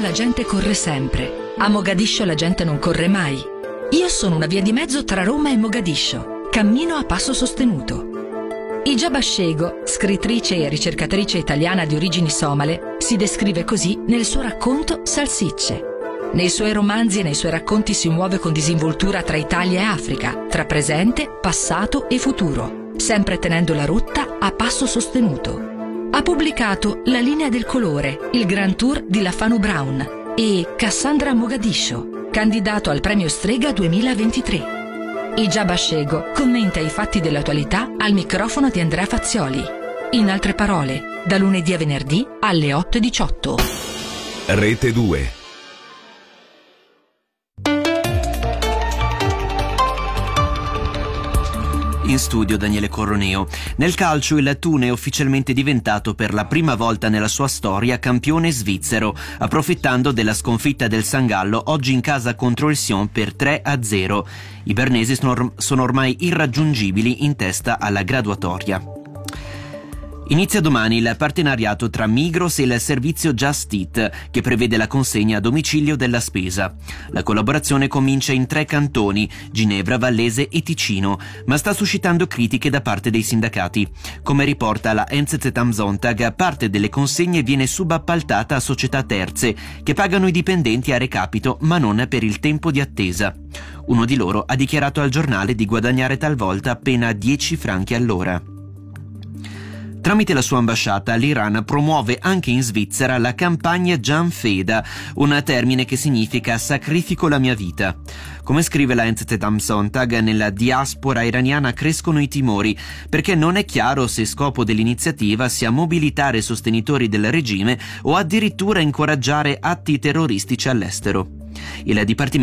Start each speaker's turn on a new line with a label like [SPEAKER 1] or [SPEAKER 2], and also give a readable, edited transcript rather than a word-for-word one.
[SPEAKER 1] la gente corre sempre. A Mogadiscio la gente non corre mai. Io sono una via di mezzo tra Roma e Mogadiscio. Cammino a passo sostenuto. Ijaba Shego, scrittrice e ricercatrice italiana di origini somale, si descrive così nel suo racconto Salsicce. Nei suoi romanzi e nei suoi racconti si muove con disinvoltura tra Italia e Africa, tra presente, passato e futuro, sempre tenendo la rotta a passo sostenuto. Ha pubblicato La linea del colore, il Grand Tour di Lafano Brown e Cassandra Mogadiscio, candidato al premio Strega 2023. Ijaba Shego commenta i fatti dell'attualità al microfono di Andrea Fazzioli. In altre parole, da lunedì a venerdì alle 8:18.
[SPEAKER 2] Rete 2.
[SPEAKER 3] In studio Daniele Coroneo. Nel calcio il Thun è ufficialmente diventato per la prima volta nella sua storia campione svizzero, approfittando della sconfitta del San Gallo oggi in casa contro il Sion per 3-0. I bernesi sono ormai irraggiungibili in testa alla graduatoria. Inizia domani il partenariato tra Migros e il servizio Just Eat, che prevede la consegna a domicilio della spesa. La collaborazione comincia in 3 cantoni, Ginevra, Vallese e Ticino, ma sta suscitando critiche da parte dei sindacati. Come riporta la NZZ am Sonntag, parte delle consegne viene subappaltata a società terze, che pagano i dipendenti a recapito, ma non per il tempo di attesa. Uno di loro ha dichiarato al giornale di guadagnare talvolta appena 10 franchi all'ora. Tramite la sua ambasciata, l'Iran promuove anche in Svizzera la campagna Jan Feda, un termine che significa sacrifico la mia vita. Come scrive la NZZ am Sonntag, nella diaspora iraniana crescono i timori, perché non è chiaro se scopo dell'iniziativa sia mobilitare sostenitori del regime o addirittura incoraggiare atti terroristici all'estero. Il Dipartimento